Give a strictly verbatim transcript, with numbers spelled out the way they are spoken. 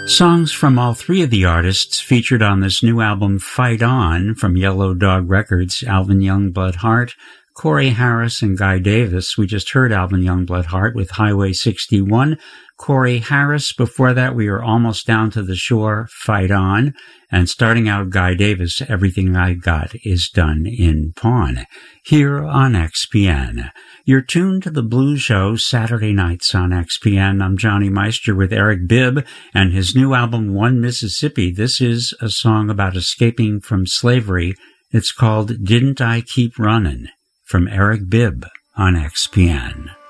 Songs from all three of the artists featured on this new album, Fight On, from Yellow Dog Records, Alvin Youngblood Hart, Corey Harris, and Guy Davis. We just heard Alvin Youngblood Hart with Highway sixty-one. Corey Harris, before that we are Almost Down to the Shore, Fight On. And starting out, Guy Davis, Everything I Got Is Done in Pawn, here on X P N. You're tuned to the Blues Show, Saturday nights on X P N. I'm Johnny Meister with Eric Bibb and his new album, One Mississippi. This is a song about escaping from slavery. It's called Didn't I Keep Runnin', from Eric Bibb on X P N.